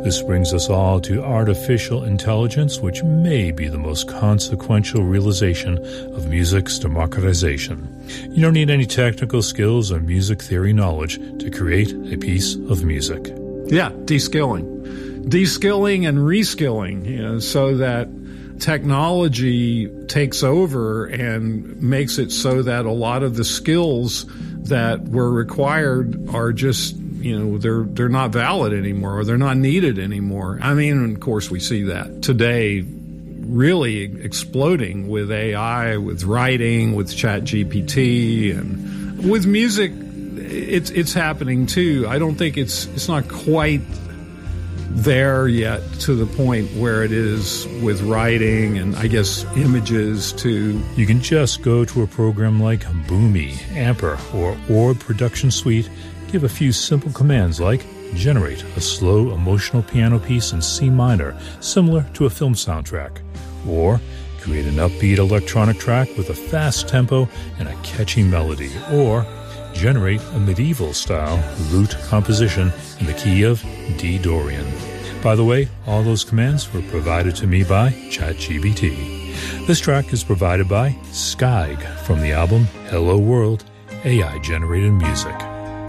This brings us all to artificial intelligence, which may be the most consequential realization of music's democratization. You don't need any technical skills or music theory knowledge to create a piece of music. Yeah, de-skilling and reskilling, so that technology takes over and makes it so that a lot of the skills that were required are just, they're not valid anymore, or they're not needed anymore. I mean, of course, we see that today really exploding with AI, with writing, with ChatGPT, and with music. It's happening too. I don't think it's not quite there yet to the point where it is with writing and, I guess, images too. You can just go to a program like Boomy, Amper, or Orb Production Suite, give a few simple commands like generate a slow emotional piano piece in C minor, similar to a film soundtrack, or create an upbeat electronic track with a fast tempo and a catchy melody, or generate a medieval-style lute composition in the key of D Dorian. By the way, all those commands were provided to me by ChatGPT. This track is provided by Skyg from the album Hello World, AI-generated music.